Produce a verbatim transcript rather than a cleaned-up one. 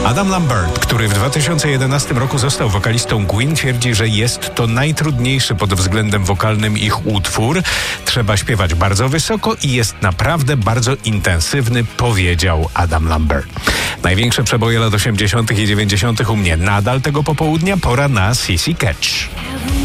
Adam Lambert, który w dwa tysiące jedenastym roku został wokalistą Queen, twierdzi, że jest to najtrudniejszy pod względem wokalnym ich utwór. Trzeba śpiewać bardzo wysoko i jest naprawdę bardzo intensywny, powiedział Adam Lambert. Największe przeboje lat osiemdziesiątych i dziewięćdziesiątych u mnie. Nadal tego popołudnia pora na Sissy Catch.